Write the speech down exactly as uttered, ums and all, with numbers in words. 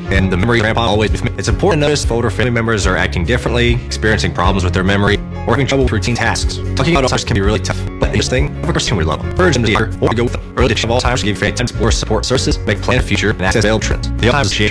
and the memory of grandpa always with me. It's important to notice if older family members are acting differently, experiencing problems with their memory, or having trouble with routine tasks. Talking about Alzheimer's can be really tough, but this thing, have a person we love them. Encourage them to hear or go with them. Early detection of Alzheimer's, give family support services, make plan a future, and access available trends. The Alzheimer's